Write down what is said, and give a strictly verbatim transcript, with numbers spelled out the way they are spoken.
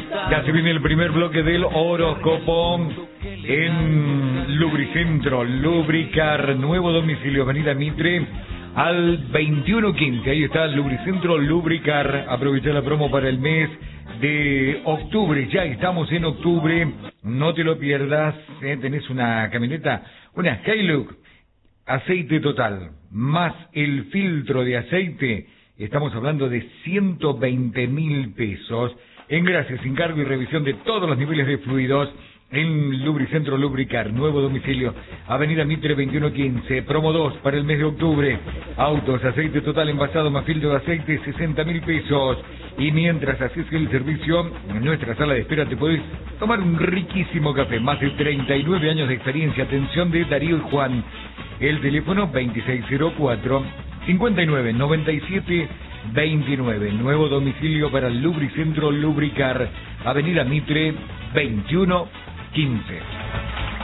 Ya se viene el primer bloque del horóscopo en Lubricentro, Lubricar, nuevo domicilio, Avenida Mitre, al veintiuno quince. Ahí está Lubricentro, Lubricar. Aprovecha la promo para el mes de octubre. Ya estamos en octubre, no te lo pierdas. ¿eh? Tenés una camioneta, una Hilux, aceite total, más el filtro de aceite. Estamos hablando de ciento veinte mil pesos. En gracias, sin cargo y revisión de todos los niveles de fluidos en Lubricentro Lubricar, nuevo domicilio, Avenida Mitre veintiuno quince, promo dos para el mes de octubre, autos, aceite total envasado más filtro de aceite, sesenta mil pesos. Y mientras haces el servicio, en nuestra sala de espera te podés tomar un riquísimo café, más de treinta y nueve años de experiencia, atención de Darío y Juan, el teléfono veintiséis cero cuatro, cincuenta y nueve, noventa y siete veintinueve, nuevo domicilio para Lubricentro Lubricar, Avenida Mitre veintiuno quince.